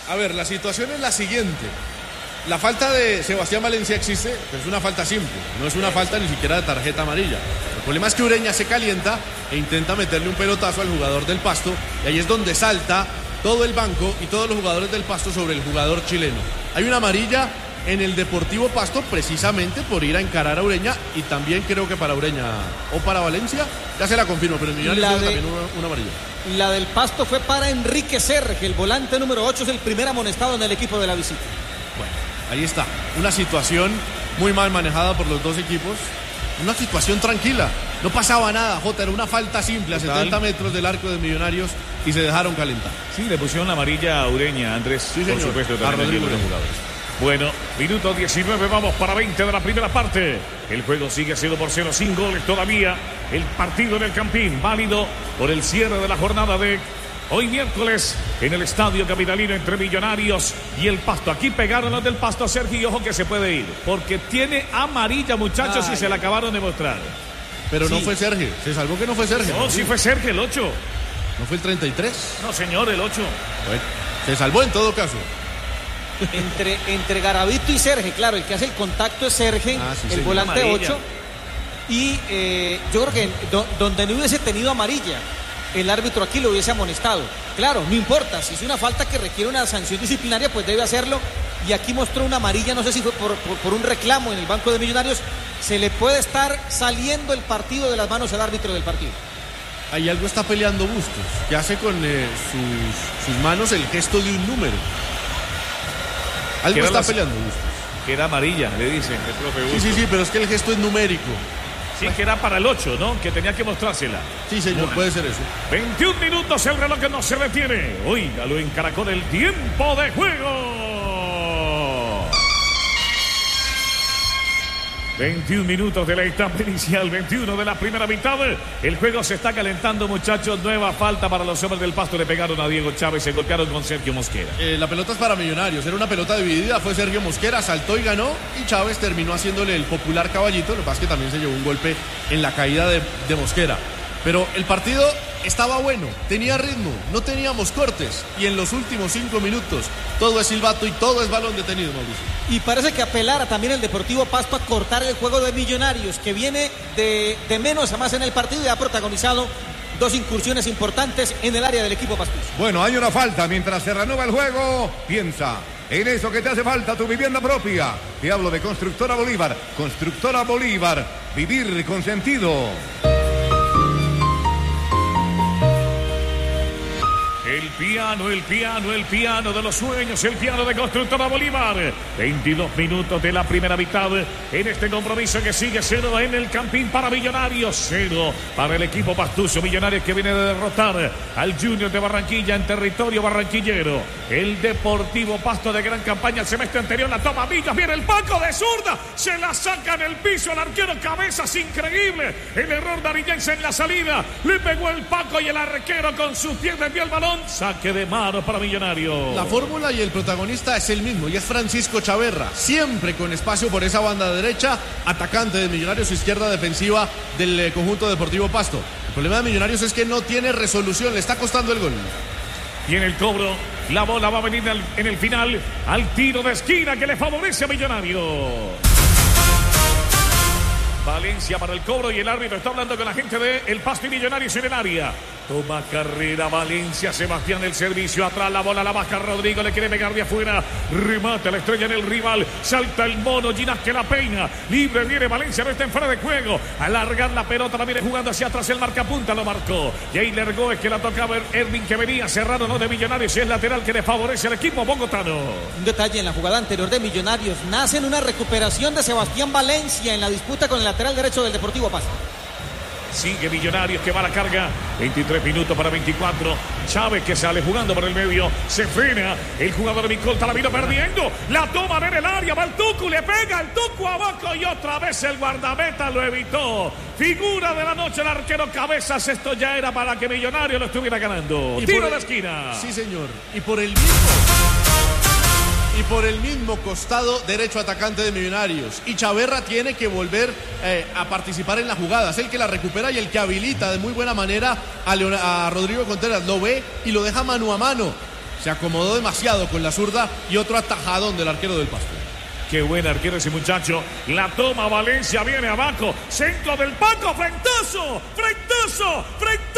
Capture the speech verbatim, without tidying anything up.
A ver, la situación es la siguiente. La falta de Sebastián Valencia existe, pero es una falta simple. No es una falta ni siquiera de tarjeta amarilla. El problema es que Ureña se calienta e intenta meterle un pelotazo al jugador del Pasto. Y ahí es donde salta todo el banco y todos los jugadores del Pasto sobre el jugador chileno. Hay una amarilla en el Deportivo Pasto precisamente por ir a encarar a Ureña, y también creo que para Ureña o para Valencia, ya se la confirmo, pero el Millonarios tiene también una, una amarilla. La del Pasto fue para Enrique Serge, el volante número ocho, es el primer amonestado en el equipo de la visita. Bueno, ahí está, una situación muy mal manejada por los dos equipos, una situación tranquila, no pasaba nada, Jota, era una falta simple a setenta metros del arco de Millonarios y se dejaron calentar. Sí, le pusieron la amarilla a Ureña, Andrés, sí, por señor. supuesto, a también Rodrigo los jugadores. Bueno, minuto diecinueve, vamos para veinte de la primera parte. El juego sigue siendo por cero, sin goles todavía. El partido en el Campín, válido por el cierre de la jornada de hoy miércoles en el Estadio Capitalino entre Millonarios y el Pasto. Aquí pegaron los del Pasto a Sergio y ojo que se puede ir, porque tiene amarilla, muchachos, Ay. y se la acabaron de mostrar. Pero sí. no fue Sergio, se salvó que no fue Sergio. No, sí fue Sergio, el ocho. ¿No fue el treinta y tres? No, señor, el ocho. Bueno, se salvó en todo caso. Entre, entre Garavito y Serge, claro, el que hace el contacto es Serge, Ah, sí, el señor. volante Amarilla. ocho. Y eh, yo creo que do- donde no hubiese tenido amarilla, el árbitro aquí lo hubiese amonestado. Claro, no importa, si es una falta que requiere una sanción disciplinaria, pues debe hacerlo. Y aquí mostró una amarilla, no sé si fue por, por, por un reclamo en el banco de Millonarios. Se le puede estar saliendo el partido de las manos al árbitro del partido. Ahí algo está peleando Bustos, que hace con eh, sus, sus manos el gesto de un número. Algo ¿Qué era está la- peleando Bustos. Que era amarilla, le dicen el profe Sí, Bustos. sí, sí, pero es que el gesto es numérico. Sí, que era para el ocho, ¿no? Que tenía que mostrársela. Sí, señor, Bueno. puede ser eso. veintiún minutos, el reloj que no se detiene. Óigalo en Caracol, el tiempo de juego. veintiún minutos de la etapa inicial, veintiuno de la primera mitad. El juego se está calentando, muchachos. Nueva falta para los hombres del Pasto. Le pegaron a Diego Chávez, se golpearon con Sergio Mosquera. Eh, la pelota es para Millonarios, era una pelota dividida, fue Sergio Mosquera, saltó y ganó, y Chávez terminó haciéndole el popular caballito. Lo que pasa es que también se llevó un golpe en la caída de, de Mosquera. Pero el partido estaba bueno, tenía ritmo, no teníamos cortes, y en los últimos cinco minutos todo es silbato y todo es balón detenido, Mauricio. Y parece que apelara también el Deportivo Pasto a cortar el juego de Millonarios, que viene de, de menos a más en el partido y ha protagonizado dos incursiones importantes en el área del equipo pastuso. Bueno, hay una falta. Mientras se renueva el juego, piensa en eso que te hace falta, tu vivienda propia. Te hablo de Constructora Bolívar. Constructora Bolívar, vivir con sentido. El piano, el piano, el piano de los sueños, el piano de Constructora Bolívar. veintidós minutos de la primera mitad en este compromiso que sigue cero en el Campín para Millonarios, cero para el equipo pastuso. Millonarios que viene de derrotar al Junior de Barranquilla en territorio barranquillero. El Deportivo Pasto de gran campaña el semestre anterior, la toma Villas, viene el Paco de zurda, se la saca en el piso al arquero Cabezas, increíble. El error de Arillense en la salida, le pegó el Paco y el arquero con sus pies desvió el balón. Saque de mano para Millonarios. La fórmula y el protagonista es el mismo, y es Francisco Chaverra, siempre con espacio por esa banda derecha, atacante de Millonarios, izquierda defensiva del eh, conjunto Deportivo Pasto. El problema de Millonarios es que no tiene resolución, le está costando el gol. Y en el cobro, la bola va a venir al, en el final al tiro de esquina que le favorece a Millonarios. Valencia para el cobro y el árbitro está hablando con la gente de El Pasto y Millonarios en el área. Toma carrera Valencia, Sebastián el servicio, atrás la bola, la baja Rodrigo, le quiere pegar de afuera, remata la estrella en el rival, salta el mono, Ginás que la peina, libre viene Valencia, no está en fuera de juego, alargar la pelota, la viene jugando hacia atrás, el marcapunta lo marcó, y ahí Lergó es que la tocaba Ervin que venía cerrado, no de Millonarios, y es lateral que le favorece al equipo bogotano. Un detalle en la jugada anterior de Millonarios, nace en una recuperación de Sebastián Valencia en la disputa con el lateral derecho del Deportivo Pasto. Sigue Millonarios que va a la carga. veintitrés minutos para veinticuatro. Chávez que sale jugando por el medio. Se frena. El jugador de Micolta la vino perdiendo. La toma en el área. Va el Tucu. Le pega el Tucu abajo. Y otra vez el guardameta lo evitó. Figura de la noche el arquero Cabezas. Esto ya era para que Millonarios lo estuviera ganando. Y Tiro por de el- esquina. Sí, señor. Y por el mismo... Y por el mismo costado derecho atacante de Millonarios. Y Chaverra tiene que volver eh, a participar en la jugada. Es el que la recupera y el que habilita de muy buena manera a, Leon- a Rodrigo Contreras. Lo ve y lo deja mano a mano. Se acomodó demasiado con la zurda y otro atajadón del arquero del Pasto. Qué buen arquero ese muchacho. La toma Valencia, viene abajo. Centro del Paco, frentazo, frentazo, frentazo.